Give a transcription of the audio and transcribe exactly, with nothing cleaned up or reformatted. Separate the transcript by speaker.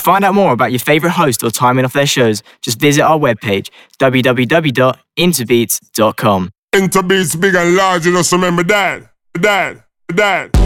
Speaker 1: find out more about your favourite host or timing of their shows, just visit our webpage, w w w dot interbeats dot com.
Speaker 2: Interbeats big and large, you just remember that, that, that.